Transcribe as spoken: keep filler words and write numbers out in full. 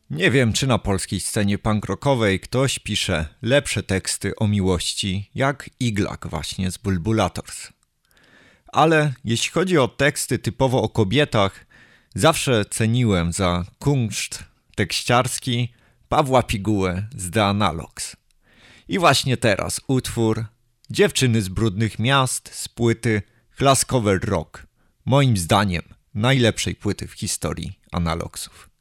Nie wiem, czy na polskiej scenie punk rockowej ktoś pisze lepsze teksty o miłości jak Iglak właśnie z Bulbulators. Ale jeśli chodzi o teksty typowo o kobietach, zawsze ceniłem za kunszt tekściarski Pawła Pigułę z The Analogs. I właśnie teraz utwór Dziewczyny z brudnych miast z płyty Class Cover Rock. Moim zdaniem najlepszej płyty w historii Analogsów.